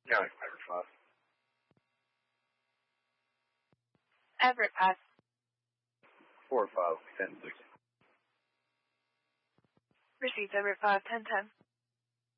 No, it's Everett 5. Everett pass. 4 5, 10 6. Received Everett 5, 1010.